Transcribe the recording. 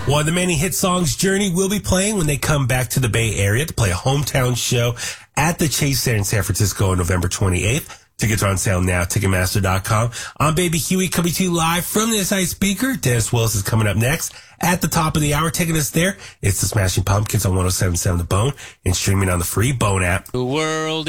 One of the many hit songs Journey will be playing when they come back to the Bay Area to play a hometown show at the Chase Center in San Francisco on November 28th. Tickets are on sale now, Ticketmaster.com. I'm Baby Huey coming to you live from the SI speaker. Dennis Willis is coming up next at the top of the hour. Taking us there, it's the Smashing Pumpkins on 107.7 The Bone and streaming on the free Bone app. The world